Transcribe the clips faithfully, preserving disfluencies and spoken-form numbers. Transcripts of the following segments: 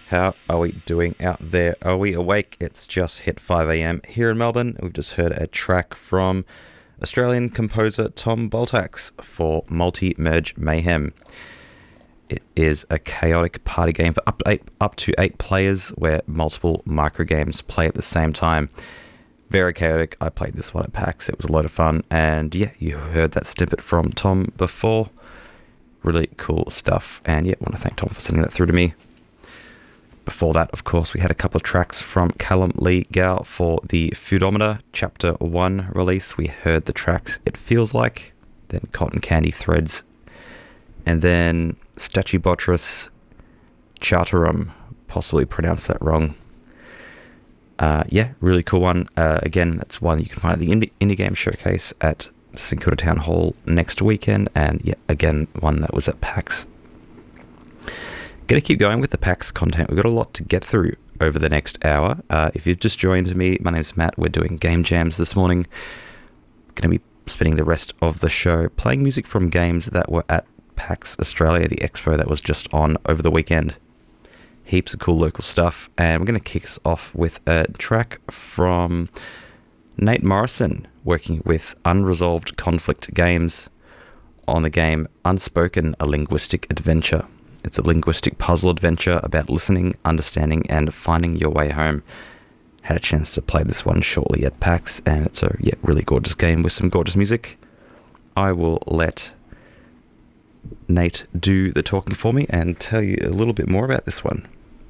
How are we doing out there? Are we awake? It's just hit five a.m. here in Melbourne. We've just heard a track from Australian composer Tom Baltax for Multi-Merge Mayhem. It is a chaotic party game for up to eight, up to eight players where multiple microgames play at the same time. Very chaotic. I played this one at PAX. It was a lot of fun. And yeah, you heard that snippet from Tom before. Really cool stuff. And yeah, I want to thank Tom for sending that through to me. Before that, of course, we had a couple of tracks from Callum Lee Gow for the Foodometer Chapter one release. We heard the tracks It Feels Like, then Cotton Candy Threads, and then Stachybotris Charterum, possibly pronounced that wrong. Uh, yeah, really cool one. Uh, again, that's one you can find at the Indie, Indie Game Showcase at St Kilda Town Hall next weekend, and yeah, again, one that was at PAX. Going to keep going with the PAX content. We've got a lot to get through over the next hour. Uh, if you've just joined me, my name's Matt. We're doing game jams this morning. Going to be spending the rest of the show playing music from games that were at PAX Australia, the expo that was just on over the weekend. Heaps of cool local stuff. And we're going to kick us off with a track from Nate Morrison, working with Unresolved Conflict Games on the game Unspoken, a Linguistic Adventure. It's a linguistic puzzle adventure about listening, understanding, and finding your way home. Had a chance to play this one shortly at PAX, and it's a yeah, really gorgeous game with some gorgeous music. I will let Nate do the talking for me and tell you a little bit more about this one.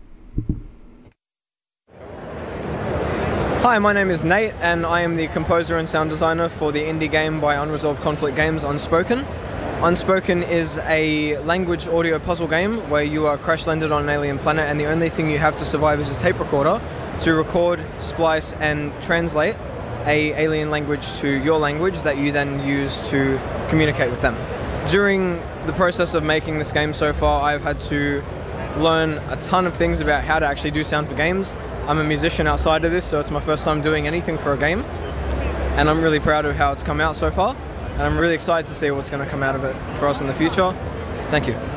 Hi, my name is Nate, and I am the composer and sound designer for the indie game by Unresolved Conflict Games, Unspoken. Unspoken is a language audio puzzle game where you are crash-landed on an alien planet and the only thing you have to survive is a tape recorder to record, splice and translate a alien language to your language that you then use to communicate with them. During the process of making this game so far, I've had to learn a ton of things about how to actually do sound for games. I'm a musician outside of this, so it's my first time doing anything for a game, and I'm really proud of how it's come out so far. And I'm really excited to see what's going to come out of it for us in the future. Thank you.